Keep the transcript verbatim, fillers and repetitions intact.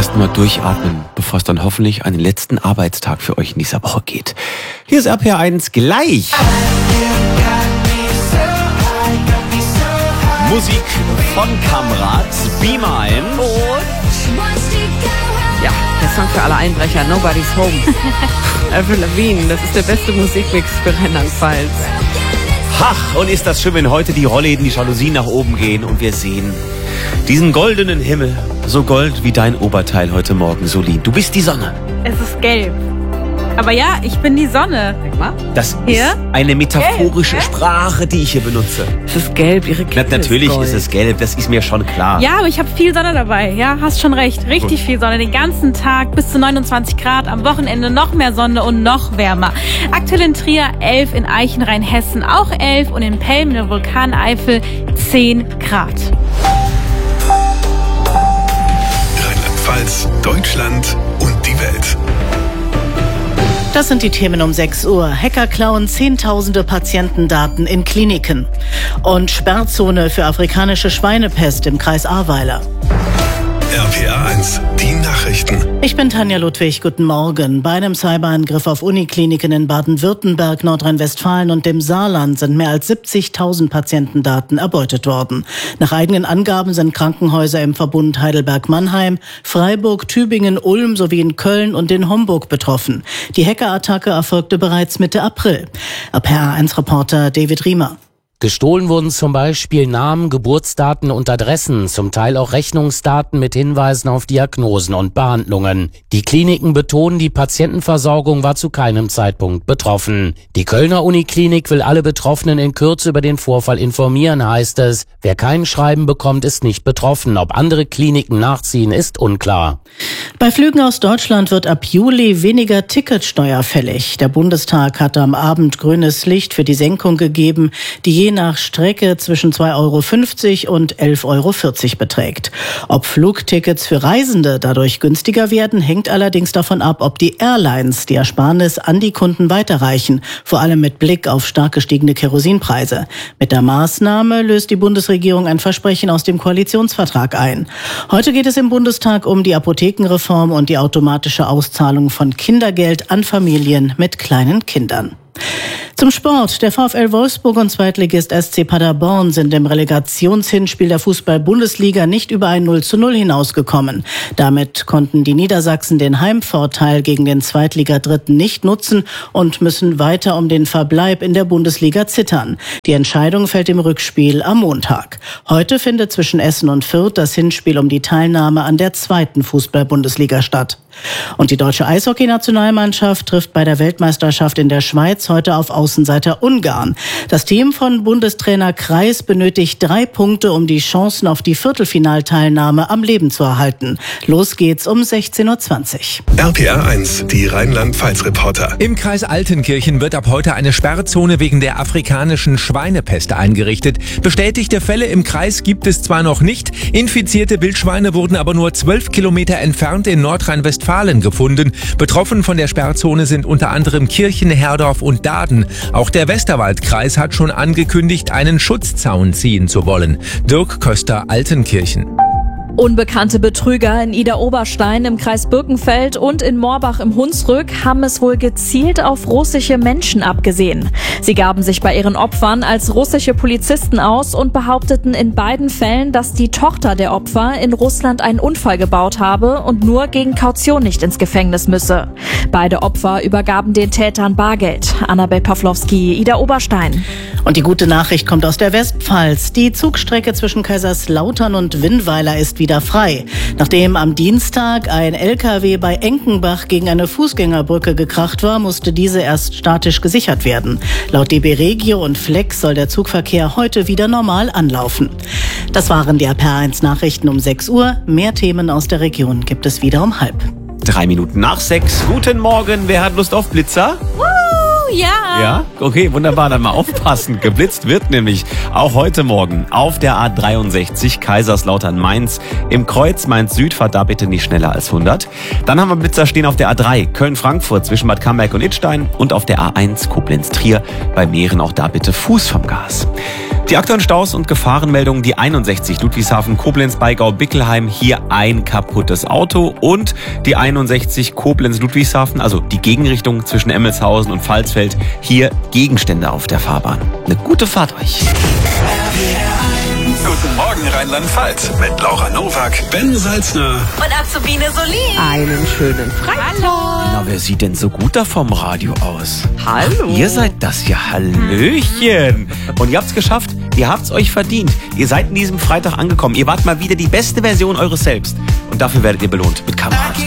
Erstmal durchatmen, bevor es dann hoffentlich an den letzten Arbeitstag für euch in dieser Woche geht. Hier ist R P R eins gleich. Musik von Kamrat, Be Mine. Und ja, der Song für alle Einbrecher, Nobody's Home. Avril Lavigne, das ist der beste Musikmix für Rheinland-Pfalz. Ach, und ist das schön, wenn heute die Rollläden, die Jalousien nach oben gehen und wir sehen diesen goldenen Himmel, so gold wie dein Oberteil heute Morgen, Solin. Du bist die Sonne. Es ist gelb. Aber ja, ich bin die Sonne. Denk mal. Das Hier? ist eine metaphorische Gelb, Sprache, die ich hier benutze. Es ist gelb, ihre Na, Kette natürlich ist, gold. ist es gelb, das ist mir schon klar. Ja, aber ich habe viel Sonne dabei. Ja, hast schon recht. Richtig viel Sonne. Den ganzen Tag bis zu neunundzwanzig Grad. Am Wochenende noch mehr Sonne und noch wärmer. Aktuell in Trier elf, in Eichenrhein, Hessen auch elf und in Pelm, in der Vulkaneifel zehn Grad. Rheinland-Pfalz, Deutschland und die Welt. Das sind die Themen um sechs Uhr. Hacker klauen zehntausende Patientendaten in Kliniken. Und Sperrzone für afrikanische Schweinepest im Kreis Ahrweiler. R P R eins, die Nachrichten. Ich bin Tanja Ludwig, guten Morgen. Bei einem Cyberangriff auf Unikliniken in Baden-Württemberg, Nordrhein-Westfalen und dem Saarland sind mehr als siebzigtausend Patientendaten erbeutet worden. Nach eigenen Angaben sind Krankenhäuser im Verbund Heidelberg-Mannheim, Freiburg, Tübingen, Ulm sowie in Köln und in Homburg betroffen. Die Hackerattacke erfolgte bereits Mitte April. R P R eins Reporter David Riemer. Gestohlen wurden zum Beispiel Namen, Geburtsdaten und Adressen, zum Teil auch Rechnungsdaten mit Hinweisen auf Diagnosen und Behandlungen. Die Kliniken betonen, die Patientenversorgung war zu keinem Zeitpunkt betroffen. Die Kölner Uniklinik will alle Betroffenen in Kürze über den Vorfall informieren, heißt es. Wer kein Schreiben bekommt, ist nicht betroffen. Ob andere Kliniken nachziehen, ist unklar. Bei Flügen aus Deutschland wird ab Juli weniger Ticketsteuer fällig. Der Bundestag hatte am Abend grünes Licht für die Senkung gegeben, die je nach Strecke zwischen zwei Euro fünfzig und elf Euro vierzig beträgt. Ob Flugtickets für Reisende dadurch günstiger werden, hängt allerdings davon ab, ob die Airlines die Ersparnis an die Kunden weiterreichen, vor allem mit Blick auf stark gestiegene Kerosinpreise. Mit der Maßnahme löst die Bundesregierung ein Versprechen aus dem Koalitionsvertrag ein. Heute geht es im Bundestag um die Apothekenreform und die automatische Auszahlung von Kindergeld an Familien mit kleinen Kindern. Zum Sport. Der VfL Wolfsburg und Zweitligist S C Paderborn sind im Relegationshinspiel der Fußball-Bundesliga nicht über ein null zu null hinausgekommen. Damit konnten die Niedersachsen den Heimvorteil gegen den Zweitligadritten nicht nutzen und müssen weiter um den Verbleib in der Bundesliga zittern. Die Entscheidung fällt im Rückspiel am Montag. Heute findet zwischen Essen und Fürth das Hinspiel um die Teilnahme an der zweiten Fußball-Bundesliga statt. Und die deutsche Eishockey-Nationalmannschaft trifft bei der Weltmeisterschaft in der Schweiz heute auf Außenseiter Ungarn. Das Team von Bundestrainer Kreis benötigt drei Punkte, um die Chancen auf die Viertelfinalteilnahme am Leben zu erhalten. Los geht's um sechzehn Uhr zwanzig. R P R eins, die Rheinland-Pfalz-Reporter. Im Kreis Altenkirchen wird ab heute eine Sperrzone wegen der afrikanischen Schweinepest eingerichtet. Bestätigte Fälle im Kreis gibt es zwar noch nicht, infizierte Wildschweine wurden aber nur zwölf Kilometer entfernt in Nordrhein-Westfalen gefunden. Betroffen von der Sperrzone sind unter anderem Kirchen, Herdorf und Daaden. Auch der Westerwaldkreis hat schon angekündigt, einen Schutzzaun ziehen zu wollen. Dirk Köster, Altenkirchen. Unbekannte Betrüger in Idar-Oberstein im Kreis Birkenfeld und in Morbach im Hunsrück haben es wohl gezielt auf russische Menschen abgesehen. Sie gaben sich bei ihren Opfern als russische Polizisten aus und behaupteten in beiden Fällen, dass die Tochter der Opfer in Russland einen Unfall gebaut habe und nur gegen Kaution nicht ins Gefängnis müsse. Beide Opfer übergaben den Tätern Bargeld. Annabel Pawlowski, Idar-Oberstein. Und die gute Nachricht kommt aus der Westpfalz. Die Zugstrecke zwischen Kaiserslautern und Winnweiler ist wieder frei. Nachdem am Dienstag ein L K W bei Enkenbach gegen eine Fußgängerbrücke gekracht war, musste diese erst statisch gesichert werden. Laut D B Regio und Flex soll der Zugverkehr heute wieder normal anlaufen. Das waren die R P R eins Nachrichten um sechs Uhr. Mehr Themen aus der Region gibt es wieder um halb. Drei Minuten nach sechs. Guten Morgen. Wer hat Lust auf Blitzer? Ja. Ja, okay, wunderbar. Dann mal aufpassen. Geblitzt wird nämlich auch heute Morgen auf der A dreiundsechzig Kaiserslautern-Mainz. Im Kreuz Mainz-Süd fahrt da bitte nicht schneller als hundert. Dann haben wir Blitzer stehen auf der A drei Köln-Frankfurt zwischen Bad Camberg und Idstein und auf der A eins Koblenz-Trier bei Mähren auch da bitte Fuß vom Gas. Die aktuellen Staus und Gefahrenmeldungen, die einundsechzig Ludwigshafen, Koblenz, Beigau, Bickelheim, hier ein kaputtes Auto und die einundsechzig Koblenz, Ludwigshafen, also die Gegenrichtung zwischen Emmelshausen und Pfalzfeld, hier Gegenstände auf der Fahrbahn. Eine gute Fahrt euch. Guten Morgen Rheinland-Pfalz mit Laura Nowak, Ben Salzner Und Azubine Solin. Einen schönen Freitag. Na, wer sieht denn so gut da vom Radio aus? Hallo. Ach, ihr seid das ja. Hallöchen. Und ihr habt's geschafft. Ihr habt's euch verdient. Ihr seid in diesem Freitag angekommen. Ihr wart mal wieder die beste Version eures Selbst. Und dafür werdet ihr belohnt mit Kamera.